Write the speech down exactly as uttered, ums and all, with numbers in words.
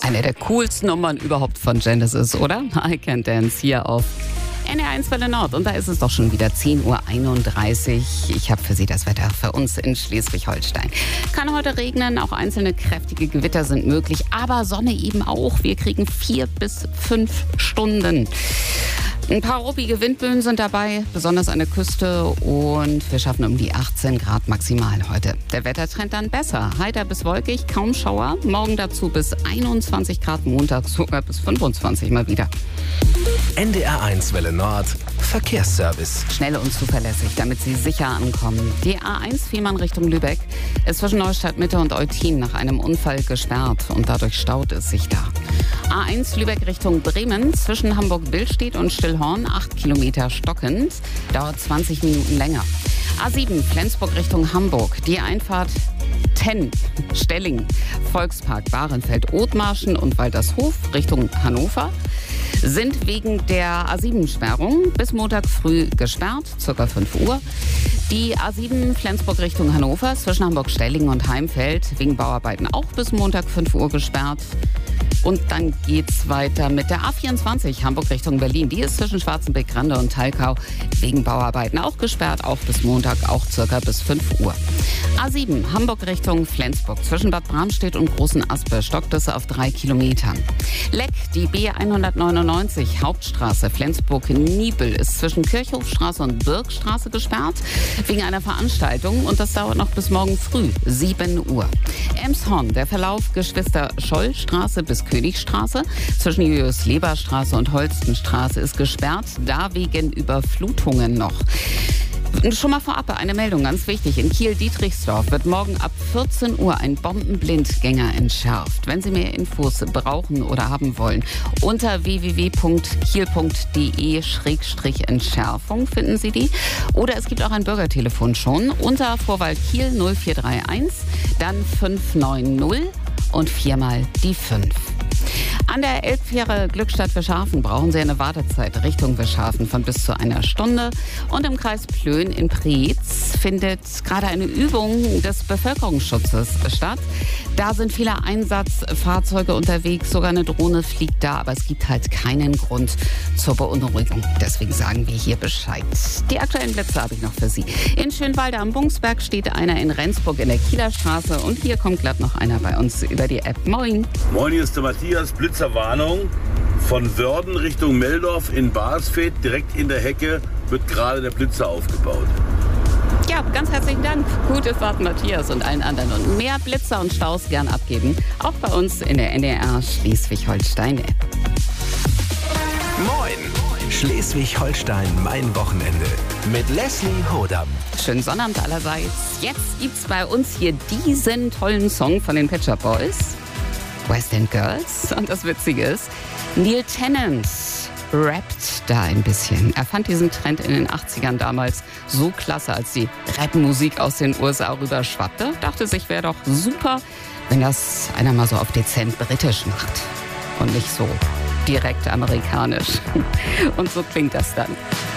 Eine der coolsten Nummern überhaupt von Genesis, oder? I Can Dance hier auf N R eins Welle Nord. Und da ist es doch schon wieder zehn Uhr einunddreißig. Ich habe für Sie das Wetter für uns in Schleswig-Holstein. Kann heute regnen, auch einzelne kräftige Gewitter sind möglich, aber Sonne eben auch. Wir kriegen vier bis fünf Stunden. Ein paar ruppige Windböen sind dabei, besonders an der Küste, und wir schaffen um die achtzehn Grad maximal heute. Der Wettertrend dann besser. Heiter bis wolkig, kaum Schauer. Morgen dazu bis einundzwanzig Grad, Montag sogar bis fünfundzwanzig mal wieder. N D R eins Welle Nord Verkehrsservice. Schnell und zuverlässig, damit Sie sicher ankommen. Die A eins Fehmarn Richtung Lübeck ist zwischen Neustadt Mitte und Eutin nach einem Unfall gesperrt und dadurch staut es sich da. A eins Lübeck Richtung Bremen zwischen Hamburg-Billstedt und Stillhorn acht Kilometer stockend, dauert zwanzig Minuten länger. A sieben Flensburg Richtung Hamburg, die Einfahrt Tenn, Stelling, Volkspark, Bahrenfeld, Othmarschen und Waltershof Richtung Hannover sind wegen der A sieben Sperrung bis Montag früh gesperrt, ca. fünf Uhr. Die A sieben Flensburg Richtung Hannover zwischen Hamburg-Stellingen und Heimfeld wegen Bauarbeiten auch bis Montag fünf Uhr gesperrt. Und dann geht's weiter mit der A vierundzwanzig Hamburg Richtung Berlin. Die ist zwischen Schwarzenbeck-Grande und Talkau wegen Bauarbeiten auch gesperrt, auch bis Montag, auch circa bis fünf Uhr. A sieben Hamburg Richtung Flensburg zwischen Bad Bramstedt und Großen Aspe stockt es auf drei Kilometern. Leck, die B hundertneunundneunzig Hauptstraße Flensburg-Niebel ist zwischen Kirchhofstraße und Birkstraße gesperrt wegen einer Veranstaltung, und das dauert noch bis morgen früh, sieben Uhr. Elmshorn, der Verlauf Geschwister-Scholl-Straße bis Königstraße zwischen Julius-Leber-Straße und Holstenstraße ist gesperrt, da wegen Überflutungen noch. Schon mal vorab eine Meldung, ganz wichtig. In Kiel-Dietrichsdorf wird morgen ab vierzehn Uhr ein Bombenblindgänger entschärft. Wenn Sie mehr Infos brauchen oder haben wollen, unter w w w punkt kiel punkt d e Schrägstrich Entschärfung finden Sie die. Oder es gibt auch ein Bürgertelefon schon unter Vorwahl Kiel null vier drei eins, dann fünf neun null und viermal die fünf. An der Elbfähre Glückstadt-Wischhafen brauchen Sie eine Wartezeit Richtung Wischhafen von bis zu einer Stunde. Und im Kreis Plön in Preetz findet gerade eine Übung des Bevölkerungsschutzes statt. Da sind viele Einsatzfahrzeuge unterwegs, sogar eine Drohne fliegt da, aber es gibt halt keinen Grund zur Beunruhigung. Deswegen sagen wir hier Bescheid. Die aktuellen Blitze habe ich noch für Sie. In Schönwalde am Bungsberg steht einer in Rendsburg in der Kieler Straße, und hier kommt glatt noch einer bei uns über die App. Moin. Moin, hier ist der Matthias. Blitzerwarnung. Von Wörden Richtung Meldorf in Basfeld, direkt in der Hecke, wird gerade der Blitzer aufgebaut. Ja, ganz herzlichen Dank. Gute Fahrt, Matthias, und allen anderen. Und mehr Blitzer und Staus gern abgeben, auch bei uns in der N D R Schleswig-Holstein-App. Moin! Schleswig-Holstein, mein Wochenende. Mit Leslie Hodam. Schönen Sonnabend allerseits. Jetzt gibt's bei uns hier diesen tollen Song von den Pet Shop Boys, West End Girls. Und das Witzige ist, Neil Tennant rappt da ein bisschen. Er fand diesen Trend in den achtzigern damals so klasse, als die Rapmusik aus den U S A rüberschwappte. Dachte sich, wäre doch super, wenn das einer mal so auf dezent britisch macht und nicht so direkt amerikanisch. Und so klingt das dann.